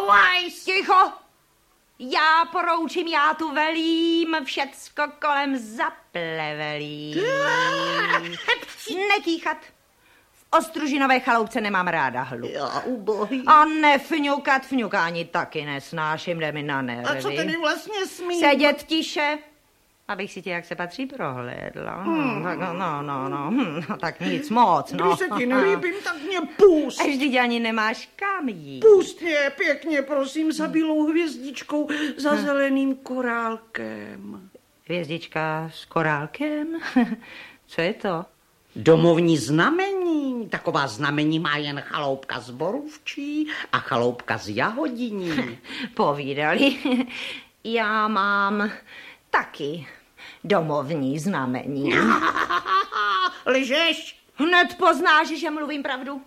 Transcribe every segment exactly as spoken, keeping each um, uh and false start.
Weiss. Ticho! Já poroučím, já tu velím, všecko kolem zaplevelí. Netíchat. V Ostružinové chaloupce nemám ráda hluk. Já ubohý. A nefňukat, fňukání taky nesnáším, jde mi na nervy. A co tedy vlastně smím? Sedět tiše, abych si tě, jak se patří, prohlédla. Hmm. Tak, no, no, no, hm, no, tak nic moc, no. Když se ti nelíbím, tak mě pust. Až vždyť ani nemáš kam jít. Pust mě pěkně, prosím, za bílou hvězdičkou, za hm. zeleným korálkem. Hvězdička s korálkem? Co je to? Domovní znamení. Taková znamení má jen chaloupka z Borůvčí a chaloupka z Jahodiní. Povídali. Já mám taky domovní znamení. Lžeš? Hned poznáš, že mluvím pravdu.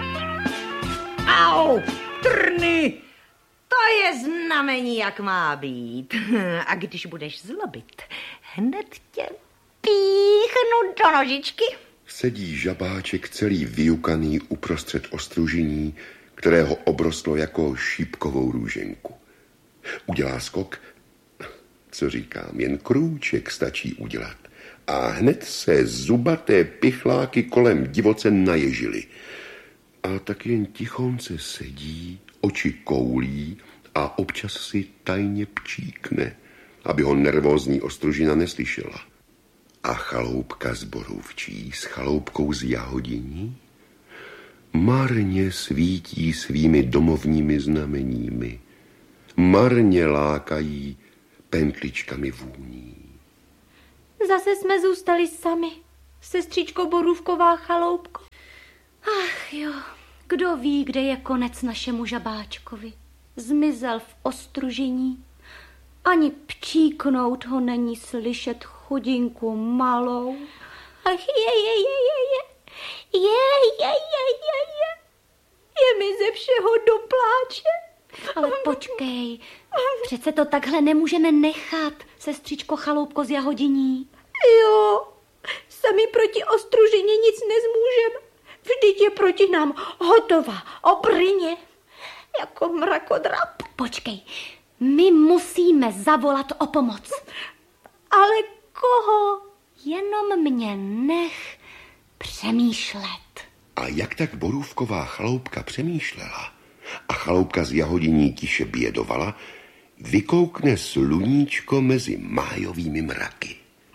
Au, trny. To je znamení, jak má být. A když budeš zlobit, hned tě píchnu do nožičky. Sedí žabáček celý vyjukaný uprostřed Ostružiní, kterého obrostlo jako šípkovou růženku. Udělá skok, co říkám, jen krůček stačí udělat. A hned se zubaté pichláky kolem divoce naježily. A tak jen tichonce sedí, oči koulí a občas si tajně pčíkne, aby ho nervózní Ostružina neslyšela. A chaloupka z Borůvčí s chaloupkou z Jahodiní marně svítí svými domovními znameními, marně lákají pentličkami vůní. Zase jsme zůstali sami, sestřičko Borůvková chaloupko. Ach jo, kdo ví, kde je konec našemu žabáčkovi. Zmizel v Ostružiní. Ani pčíknout ho není slyšet, chudinku malou. Ach je, je, je, je, je, je, je, je, je, je. Je mi ze všeho do pláče. Ale počkej, přece to takhle nemůžeme nechat, sestřičko chaloupko z Jahodiní. Jo, sami proti Ostružině nic nezmůžeme. Vždyť je proti nám hotová obrině, jako mrakodrap. Počkej, my musíme zavolat o pomoc. Ale koho? Jenom mě nech přemýšlet. A jak tak Borůvková chaloupka přemýšlela a chaloupka z Jahodiní tiše bědovala, vykoukne sluníčko mezi májovými mraky.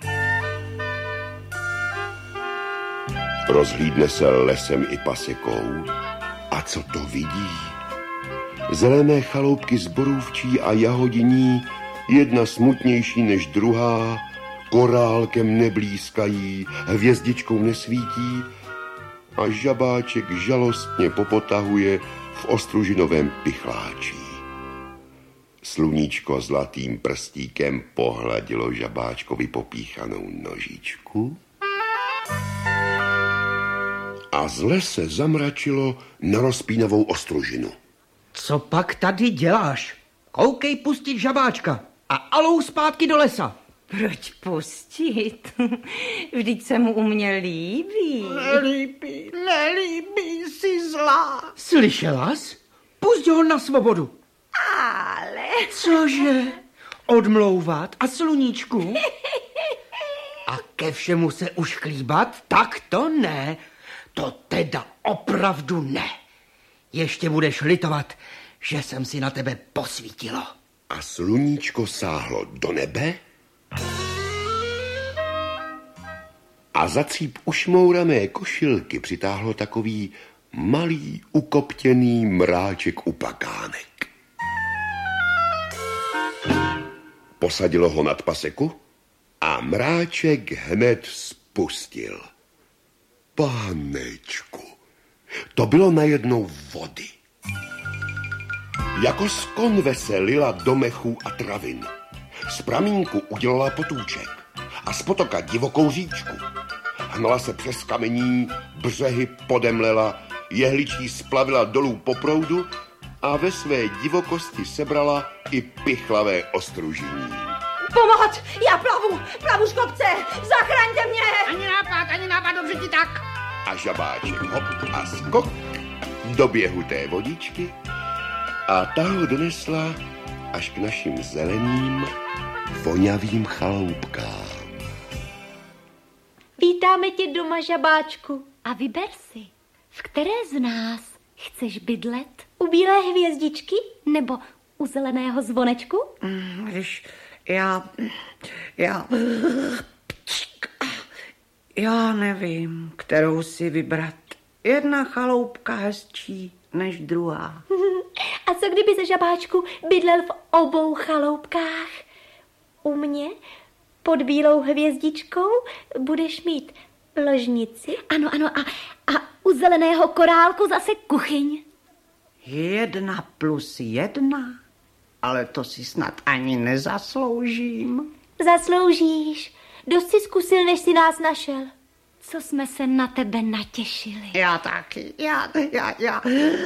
Rozhlídne se lesem i pasekou a co to vidí? Zelené chaloupky z Borůvčí a Jahodiní, jedna smutnější než druhá, korálkem neblízkají, hvězdičkou nesvítí a žabáček žalostně popotahuje v Ostružinovém pichláčí. Sluníčko zlatým prstíkem pohladilo žabáčkovi popíchanou nožičku a z lese zamračilo na rozpínavou Ostružinu. Co pak tady děláš? Koukej pustit žabáčka a alou zpátky do lesa. Proč pustit? Vždyť se mu u mě líbí. Nelíbí, nelíbí, jsi zlá. Slyšela jsi? Pusť ho na svobodu. Ale... Cože? Odmlouvat a sluníčku? A ke všemu se už chlíbat? Tak to ne. To teda opravdu ne. Ještě budeš litovat, že jsem si na tebe posvítilo. A sluníčko sáhlo do nebe a za cíp ušmourané košilky přitáhlo takový malý ukoptěný mráček upakánek. Posadilo ho nad paseku a mráček hned spustil. Pánečku, to bylo najednou vody. Jako z konve se lila do mechů a travin. Z pramínku udělala potůček a z potoka divokou říčku. Hnala se přes kamení, břehy podemlela, jehličí splavila dolů po proudu a ve své divokosti sebrala i pichlavé Ostružiní. Pomoc! Já plavu! Plavu z kopce! Zachraňte mě! Ani nápad, ani nápad, dobře ti tak. A žabáček hop a skok do běhu té vodičky A ta ho donesla až k našim zeleným, vonavým chaloupkám. Vítáme tě doma, žabáčku. A vyber si, v které z nás chceš bydlet? U bílé hvězdičky nebo u zeleného zvonečku? Víš, já, já, já nevím, kterou si vybrat. Jedna chaloupka hezčí než druhá. A co kdyby se, žabáčku, bydlel v obou chaloupkách? U mě pod bílou hvězdičkou budeš mít ložnici. Ano, ano, a, a u zeleného korálku zase kuchyň. Jedna plus jedna, ale to si snad ani nezasloužím. Zasloužíš. Dost si zkusil, než si nás našel. Co jsme se na tebe natěšili. Já taky, já, já, já.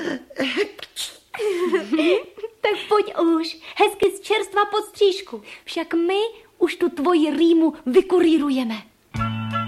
Tak pojď už, hezky z čerstva pod střížku. Však my už tu tvoji rýmu vykurírujeme.